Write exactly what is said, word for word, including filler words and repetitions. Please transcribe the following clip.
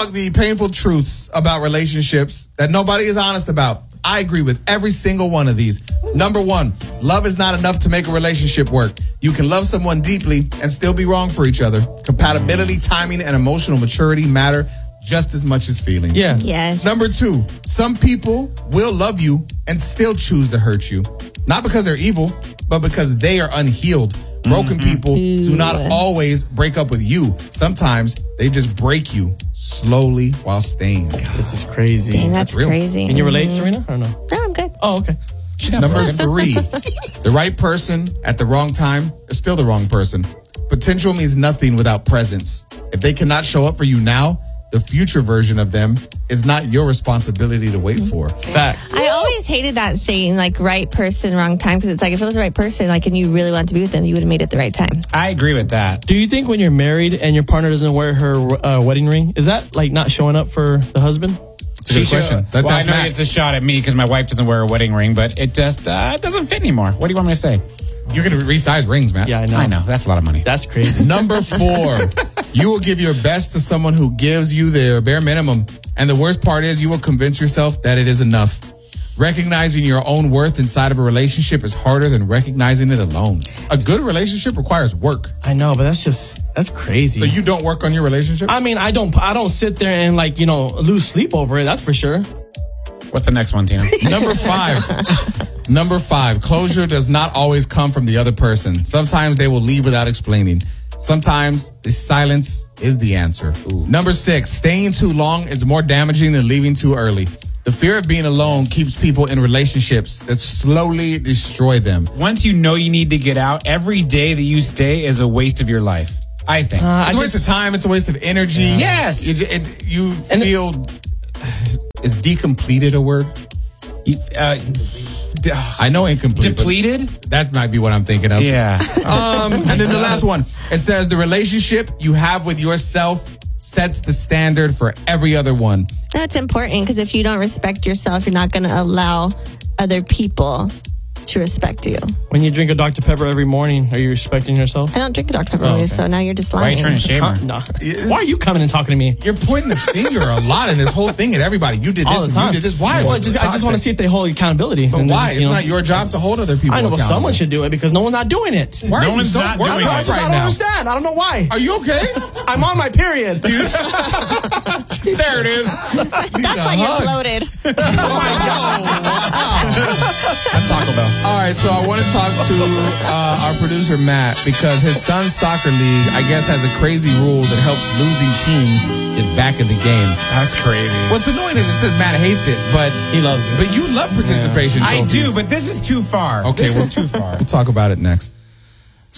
talk the painful truths about relationships that nobody is honest about. I agree with every single one of these. Number one, love is not enough to make a relationship work. You can love someone deeply and still be wrong for each other. Compatibility, timing, and emotional maturity matter just as much as feelings. Yeah. Yes. Number two, some people will love you and still choose to hurt you. Not because they're evil, but because they are unhealed. Broken mm-hmm. people do not always break up with you. Sometimes they just break you slowly while staying. God, this is crazy. Dang, that's, that's real. crazy. Can you relate, Serena, or no? No, I'm good. Oh, okay. Number three, the right person at the wrong time is still the wrong person. Potential means nothing without presence. If they cannot show up for you now, the future version of them is not your responsibility to wait for. Facts. I always hated that saying, like, right person, wrong time, because it's like, if it was the right person, like, and you really wanted to be with them, you would have made it the right time. I agree with that. Do you think when you're married and your partner doesn't wear her uh, wedding ring, is that like not showing up for the husband? That's a good question. That's well, I know Matt. it's a shot at me because my wife doesn't wear a wedding ring, but it just uh, it doesn't fit anymore. What do you want me to say? You're going to resize rings, man. Yeah, I know. I know. That's a lot of money. That's crazy. Number four, you will give your best to someone who gives you their bare minimum. And the worst part is you will convince yourself that it is enough. Recognizing your own worth inside of a relationship is harder than recognizing it alone. A good relationship requires work. I know, but that's just, that's crazy. So you don't work on your relationship? I mean, I don't, I don't sit there and like, you know, lose sleep over it. That's for sure. What's the next one, Tina? Number five. Number five, closure does not always come from the other person. Sometimes they will leave without explaining. Sometimes the silence is the answer. Ooh. Number six, staying too long is more damaging than leaving too early. The fear of being alone keeps people in relationships that slowly destroy them. Once you know you need to get out, every day that you stay is a waste of your life, I think. Uh, it's a waste just, of time. It's a waste of energy. Yeah. Yes. You, it, you and feel... Is decompleted a word? Uh, I know incomplete. Depleted? That might be what I'm thinking of. Yeah. Um, and then the last one. It says the relationship you have with yourself sets the standard for every other one. That's important because if you don't respect yourself, you're not going to allow other people to respect you. When you drink a Doctor Pepper every morning, are you respecting yourself? I don't drink a Doctor Pepper, oh, okay. so now you're just lying. Why are you trying to shame her? Huh? No. Why are you coming and talking to me? You're pointing the finger a lot in this whole thing at everybody. You did this All the and time. you did this. Why? Well, just, I just want to see if they hold accountability. But and why? Just, it's you know, not your job to hold other people I know, but accountable. someone should do it because no one's not doing it. Why no are you one's so not worked doing up it. I, just, right I don't now? understand. I don't know why. Are you okay? I'm on my period. There it is. That's why you're bloated. Oh, my God. That's Taco Bell. All right, so I want to talk to uh, our producer, Matt, because his son's soccer league, I guess, has a crazy rule that helps losing teams get back in the game. That's crazy. What's annoying is it says Matt hates it, but He loves it. But you love participation I trophies. do, but this is too far. Okay, this well, is too far. We'll talk about it next.